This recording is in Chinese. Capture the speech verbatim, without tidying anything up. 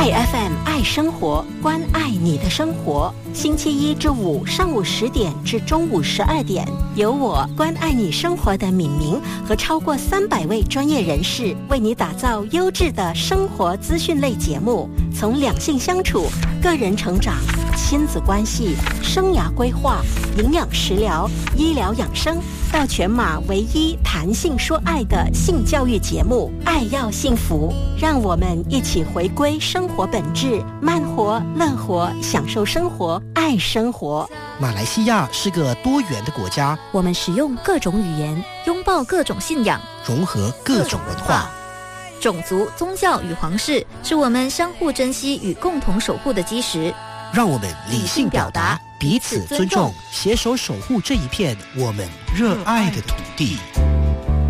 爱 F M 爱生活，关爱你的生活。星期一至五上午十点至中午十二点，由我关爱你生活的敏明和超过三百位专业人士为你打造优质的生活资讯类节目，从两性相处、个人成长、亲子关系、生涯规划、营养食疗、医疗养生，到全马唯一谈性说爱的性教育节目《爱要幸福》，让我们一起回归生活本质，慢活、乐活，享受生活，爱生活。 马来西亚是个多元的国家， 我们使用各种语言，拥抱各种信仰， 融合各种文化。 种族、宗教与皇室是我们相互珍惜与共同守护的基石。 让我们理性表达，彼此尊重，携手守护这一片我们热爱的土地。